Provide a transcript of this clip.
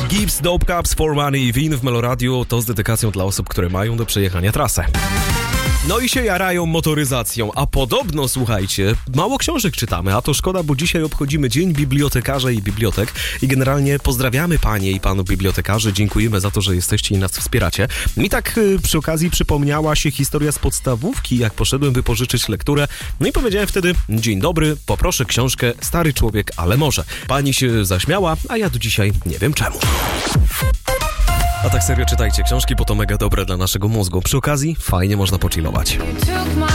Gibbs, Dope Cups, For Money i Win w Meloradiu to z dedykacją dla osób, które mają do przejechania trasę. No i się jarają motoryzacją, a podobno, słuchajcie, mało książek czytamy, a to szkoda, bo dzisiaj obchodzimy Dzień Bibliotekarza i Bibliotek i generalnie pozdrawiamy panie i panów bibliotekarzy, dziękujemy za to, że jesteście i nas wspieracie. Mi tak przy okazji przypomniała się historia z podstawówki, jak poszedłem wypożyczyć lekturę, no i powiedziałem wtedy: dzień dobry, poproszę książkę Stary człowiek, ale może. Pani się zaśmiała, a ja do dzisiaj nie wiem czemu. A tak serio, czytajcie książki, bo to mega dobre dla naszego mózgu. Przy okazji fajnie można pochillować. Took my